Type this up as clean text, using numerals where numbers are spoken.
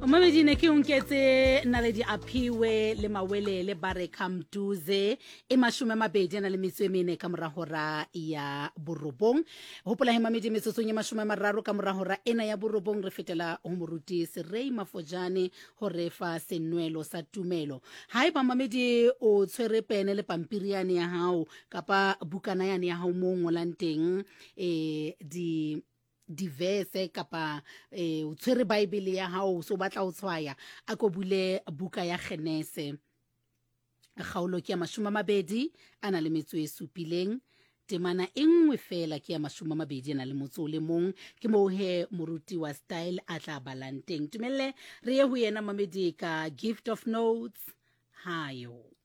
Mamedi ne ke unketse Naledi Aphiwe le Mawelele ba re Kamduze e 24 ka mora hora ya borobong. Hopola he mamedi metsotso ye 30 ka mora hora ena ya borobong re fetela ho moruti Serei Mafojane ho refa senwelo sa tumelo. Haeba mamedi o tshwere pene le pampiriane ya hao kapa bukana yane ya hao mo ngolang teng diverse kapa o tshwere bible ya hao so batla o tshwaya a ko bule buka ya Genese kgaolo ke ya 20 ana le metso e supileng temana engwe fela ke ya 20 ana le motso le mong ke mo he moruti wa style a tla balanteng tumelle re ye ho yena mamedi ka gift of notes hayo